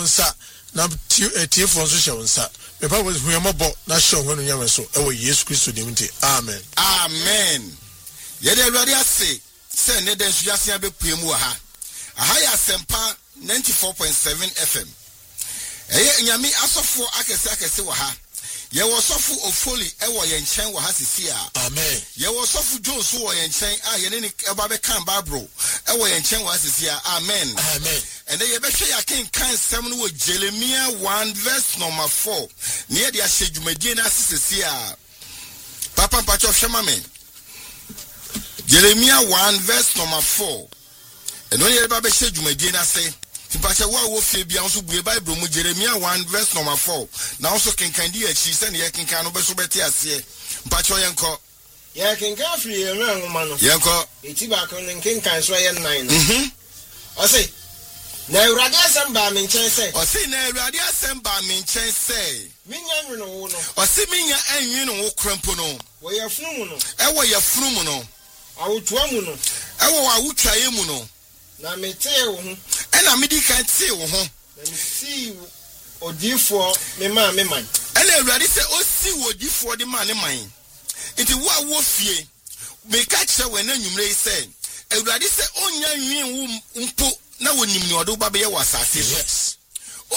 unsa na tie for nso hye unsa me pa was huamobo na hye ho no nyame so e wo Yesu Kristo dim nti amen amen ye de awurade ase se ne den su yase abepue mu ha aha ya sempa 94.7 FM eye nyame asofo akese wo ha ye wo sofo ofoli e wo ye nchen wo ha sisi a amen ye wo sofo Jones wo ye nchen a ye ne eba be kan Bible e wo ye nchen wo ha sisi a amen amen and ye be hwe ya kan sem no wo Jeremiah 1 verse number 4 ne ye de ahye dwumadie na sisi a papa mpacho hwe ma me Jeremiah 1 verse number 4 and when ye ba be hye dwumadie na se Mpacha wo fie bia nso bue Bible mu Jeremiah 1 verse number 4 na also kenkan di achi se ne kenkan no be so beti ase mpacha yenko ye kenkan free enwa nwoma no yenko eti ba ko kenkan so ye 9 no o say na Awurade asem ba me nchen se o say na Awurade asem ba me nchen se minya nwene wo no o say minya anwi no wo krempo no wo ye funu mu no e wo ye funu mu no awotwa mu no e wo awotwaye mu no na mete wo ho ena medi kan tie wo ho na mesi odifo me man ena Awurade se o si wo odifo de man ne man nti wo a wo fie me ka kire we na nwumre se Awurade se onya nwin wo mpo na wonim ne odo ba be ye wasase